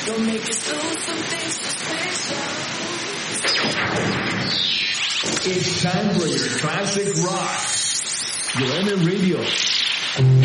Don't make us lose something so special. It's time for your classic rock. Your Radio.